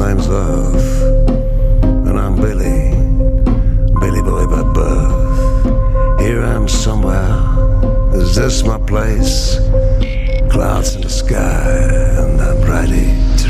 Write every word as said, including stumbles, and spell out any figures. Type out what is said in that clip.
name's Earth, and I'm Billy, Billy boy by birth. Here I am somewhere, is this my place? Clouds in the sky, and I'm ready to